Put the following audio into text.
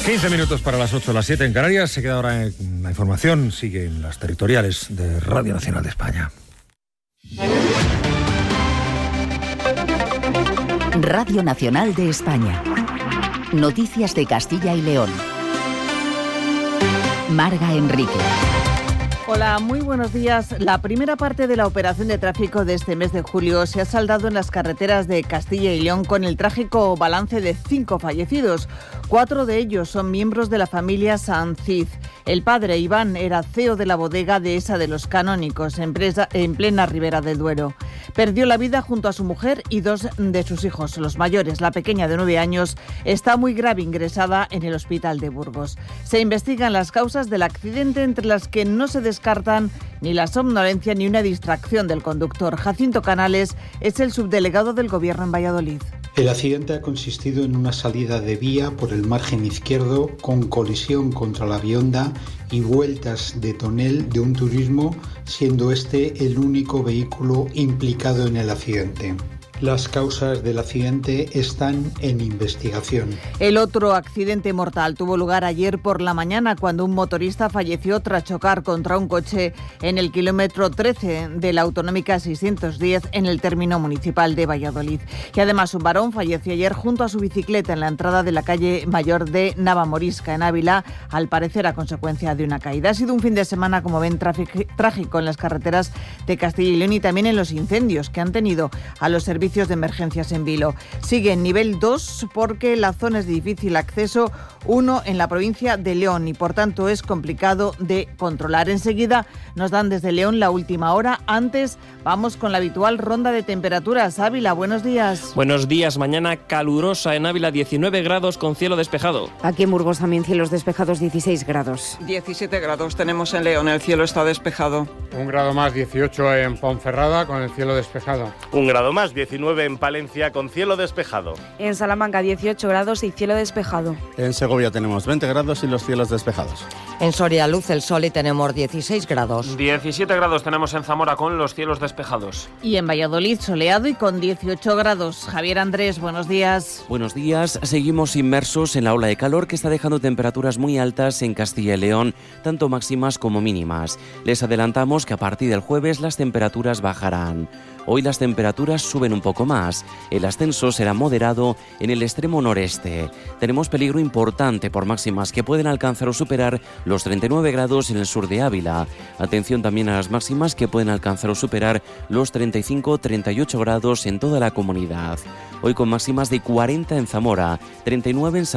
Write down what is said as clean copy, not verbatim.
15 minutos para las 8, las 7 en Canarias. Se queda ahora en la información. Sigue en las territoriales de Radio Nacional de España. Radio Nacional de España. Noticias de Castilla y León. Marga Enrique. Hola, muy buenos días. La primera parte de la operación de tráfico de este mes de julio se ha saldado en las carreteras de Castilla y León con el trágico balance de 5 fallecidos. 4 de ellos son miembros de la familia Sancid. El padre, Iván, era CEO de la bodega Dehesa de los Canónicos, empresa en plena Ribera del Duero. Perdió la vida junto a su mujer y 2 de sus hijos. Los mayores, la pequeña de 9 años, está muy grave ingresada en el hospital de Burgos. Se investigan las causas del accidente, entre las que no se descartan ni la somnolencia ni una distracción del conductor. Jacinto Canales es el subdelegado del Gobierno en Valladolid. El accidente ha consistido en una salida de vía por el margen izquierdo con colisión contra la Bionda y vueltas de tonel de un turismo, siendo este el único vehículo implicado en el accidente. Las causas del accidente están en investigación. El otro accidente mortal tuvo lugar ayer por la mañana cuando un motorista falleció tras chocar contra un coche en el kilómetro 13 de la autonómica 610 en el término municipal de Valladolid. Y además un varón falleció ayer junto a su bicicleta en la entrada de la calle mayor de Navamorisca, en Ávila, al parecer a consecuencia de una caída. Ha sido un fin de semana, como ven, trágico en las carreteras de Castilla y León y también en los incendios que han tenido a los servicios de emergencias en Vilo. Sigue en nivel 2 porque la zona es de difícil acceso, 1 en la provincia de León y por tanto es complicado de controlar. Enseguida nos dan desde León la última hora. Antes vamos con la habitual ronda de temperaturas. Ávila, buenos días. Buenos días. Mañana calurosa en Ávila, 19 grados con cielo despejado. Aquí en Burgos también cielos despejados, 16 grados. 17 grados tenemos en León, el cielo está despejado. 1 grado más, 18 en Ponferrada con el cielo despejado. 1 grado más, 19 en Palencia con cielo despejado. En Salamanca 18 grados y cielo despejado. En Segovia tenemos 20 grados y los cielos despejados. En Soria luce el sol y tenemos 16 grados. 17 grados tenemos en Zamora con los cielos despejados. Y en Valladolid soleado y con 18 grados. Javier Andrés, buenos días. Buenos días. Seguimos inmersos en la ola de calor que está dejando temperaturas muy altas en Castilla y León, tanto máximas como mínimas. Les adelantamos que a partir del jueves las temperaturas bajarán. Hoy las temperaturas suben un poco más. El ascenso será moderado en el extremo noreste. Tenemos peligro importante por máximas que pueden alcanzar o superar los 39 grados en el sur de Ávila. Atención también a las máximas que pueden alcanzar o superar los 35-38 grados en toda la comunidad. Hoy con máximas de 40 en Zamora, 39 en